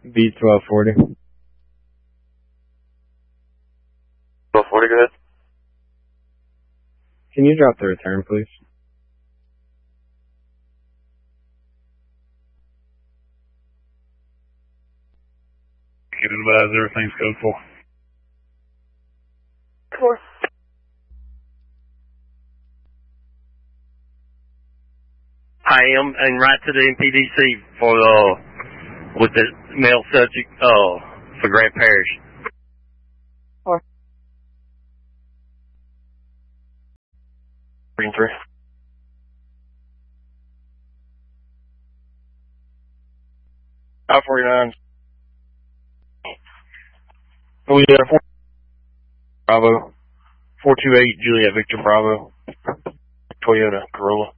B1240. 1240, go ahead. Can you drop the return, please? Get advised, everything's code 4. 4. I am en route to the MPDC for with the male subject for Grant Parish. 4. Green 3. I-49. Louisiana 4. Bravo. 428 Juliet Victor Bravo. Toyota Corolla.